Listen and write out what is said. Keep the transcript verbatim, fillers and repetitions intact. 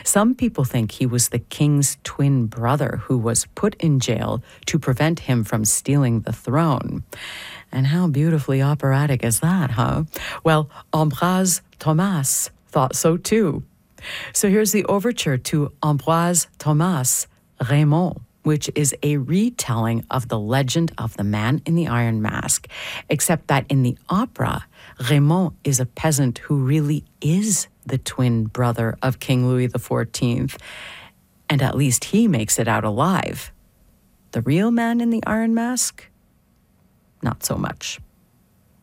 Some people think he was the king's twin brother who was put in jail to prevent him from stealing the throne. And how beautifully operatic is that, huh? Well, Ambroise Thomas thought so too. So here's the overture to Ambroise Thomas, Raymond, which is a retelling of the legend of the Man in the Iron Mask, except that in the opera, Raymond is a peasant who really is the twin brother of King Louis the fourteenth, and at least he makes it out alive. The real Man in the Iron Mask? Not so much.